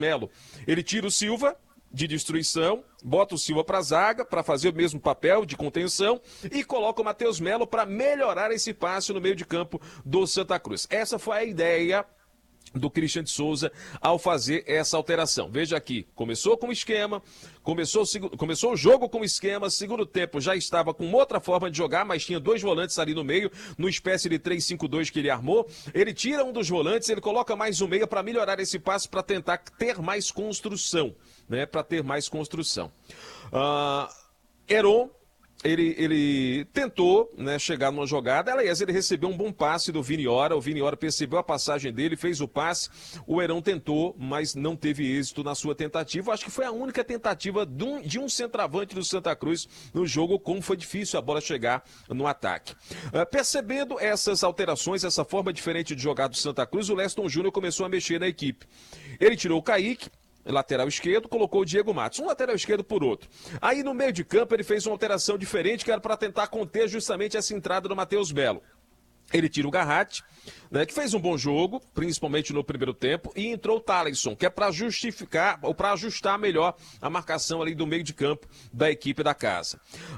Melo. Ele tira o Silva de destruição, bota o Silva para a zaga, para fazer o mesmo papel de contenção e coloca o Matheus Melo para melhorar esse passe no meio de campo do Santa Cruz. Essa foi a ideia do Christian de Souza ao fazer essa alteração. Veja aqui, começou com esquema, começou o jogo com esquema, segundo tempo já estava com outra forma de jogar, mas tinha dois volantes ali no meio, numa espécie de 3-5-2 que ele armou. Ele tira um dos volantes, ele coloca mais um meia para melhorar esse passe, para tentar ter mais construção, né? Para ter mais construção. Heron, ele tentou, né, chegar numa jogada, aliás, ele recebeu um bom passe do Viniora, o Viniora percebeu a passagem dele, fez o passe, o Heron tentou, mas não teve êxito na sua tentativa. Acho que foi a única tentativa de um centroavante do Santa Cruz no jogo, como foi difícil a bola chegar no ataque. Percebendo essas alterações, essa forma diferente de jogar do Santa Cruz, o Leston Júnior começou a mexer na equipe. Ele tirou o Kaique, lateral esquerdo, colocou o Diego Matos, um lateral esquerdo por outro. Aí no meio de campo ele fez uma alteração diferente, que era para tentar conter justamente essa entrada do Matheus Melo. Ele tira o Garratti, né, que fez um bom jogo, principalmente no primeiro tempo, e entrou o Thaleson, que é para justificar, ou para ajustar melhor a marcação ali do meio de campo da equipe da casa.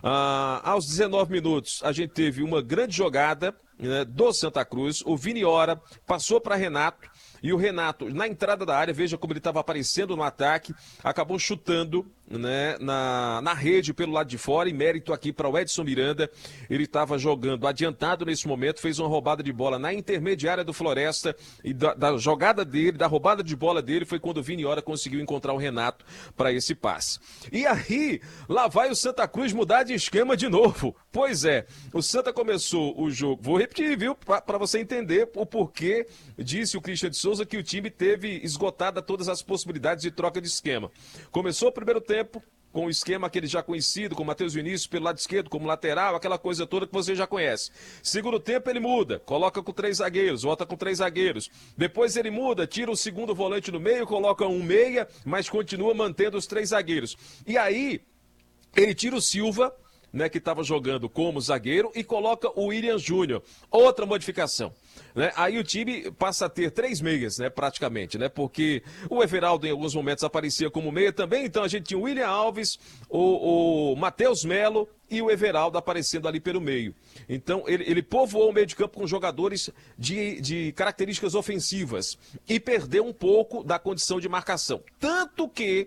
Aos 19 minutos, a gente teve uma grande jogada, né, do Santa Cruz. O Viniora passou para Renato, e o Renato, na entrada da área, veja como ele estava aparecendo no ataque, acabou chutando, né, na rede pelo lado de fora, e mérito aqui para o Edson Miranda. Ele estava jogando adiantado nesse momento, fez uma roubada de bola na intermediária do Floresta, e da jogada dele, da roubada de bola dele, foi quando o Viniora conseguiu encontrar o Renato para esse passe. E aí, lá vai o Santa Cruz mudar de esquema de novo. Pois é, o Santa começou o jogo, vou repetir, viu, para você entender o porquê, disse o Christian de Souza, que o time teve esgotada todas as possibilidades de troca de esquema. Começou o primeiro tempo com o esquema aquele já conhecido, com o Matheus Vinícius pelo lado esquerdo como lateral, aquela coisa toda que você já conhece. Segundo tempo ele muda, coloca com 3 zagueiros, volta com 3 zagueiros. Depois ele muda, tira o segundo volante no meio, coloca um meia, mas continua mantendo os 3 zagueiros. E aí ele tira o Silva, né, que estava jogando como zagueiro, e coloca o William Júnior. Outra modificação, né? Aí o time passa a ter 3 meias, né, praticamente, né? Porque o Everaldo em alguns momentos aparecia como meia também, então a gente tinha o William Alves, o Matheus Melo e o Everaldo aparecendo ali pelo meio. Então ele povoou o meio de campo com jogadores de características ofensivas e perdeu um pouco da condição de marcação. Tanto que,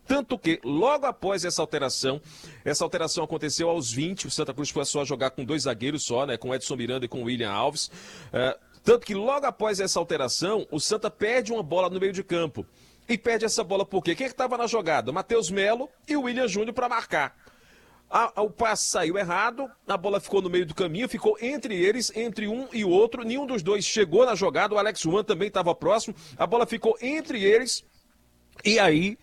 logo após essa alteração aconteceu aos 20, o Santa Cruz passou a jogar com 2 zagueiros só, né, com Edson Miranda e com William Alves. Tanto que logo após essa alteração, o Santa perde uma bola no meio de campo. E perde essa bola por quê? Quem estava na jogada? Matheus Melo e o William Júnior para marcar. O passe saiu errado, a bola ficou no meio do caminho, ficou entre eles, entre um e o outro. Nenhum dos dois chegou na jogada, o Alex Juan também estava próximo. A bola ficou entre eles e aí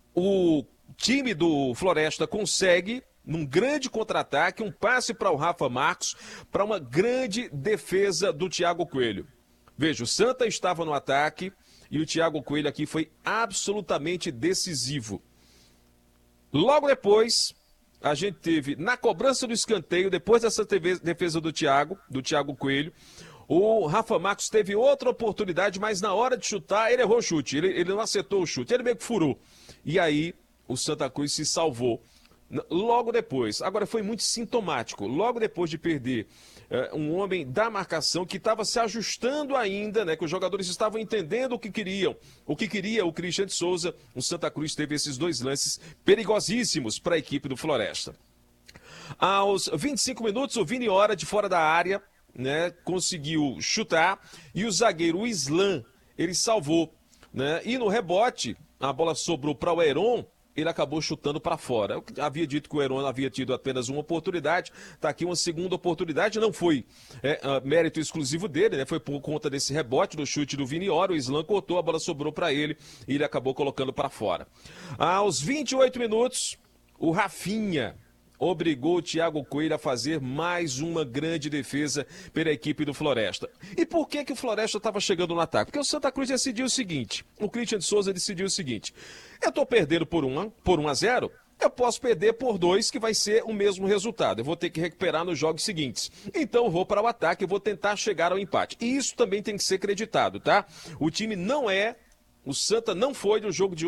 o time do Floresta consegue, num grande contra-ataque, um passe para o Rafa Marcos, para uma grande defesa do Thiago Coelho. Veja, o Santa estava no ataque e o Thiago Coelho aqui foi absolutamente decisivo. Logo depois, a gente teve, na cobrança do escanteio, depois dessa defesa do Thiago Coelho, o Rafa Marcos teve outra oportunidade, mas na hora de chutar, ele errou o chute, ele não acertou o chute, ele meio que furou. E aí, o Santa Cruz se salvou logo depois. Agora, foi muito sintomático, logo depois de perder um homem da marcação que estava se ajustando ainda, né, que os jogadores estavam entendendo o que queria o Christian de Souza, o Santa Cruz teve esses 2 lances perigosíssimos para a equipe do Floresta. Aos 25 minutos, o Viniora, de fora da área, né, conseguiu chutar, e o zagueiro Islan, ele salvou, né, e no rebote a bola sobrou para o Heron, ele acabou chutando para fora. Eu havia dito que o Heron havia tido apenas uma oportunidade, está aqui uma segunda oportunidade, não foi mérito exclusivo dele, né, foi por conta desse rebote do chute do Viniora, o Islan cortou, a bola sobrou para ele e ele acabou colocando para fora. Aos 28 minutos, o Rafinha obrigou o Thiago Coelho a fazer mais uma grande defesa pela equipe do Floresta. E por que o Floresta estava chegando no ataque? Porque o Santa Cruz decidiu o seguinte, o Christian de Souza decidiu o seguinte: eu estou perdendo por 1-0, eu posso perder por 2, que vai ser o mesmo resultado. Eu vou ter que recuperar nos jogos seguintes. Então eu vou para o ataque e vou tentar chegar ao empate. E isso também tem que ser acreditado, tá? O Santa não foi do jogo de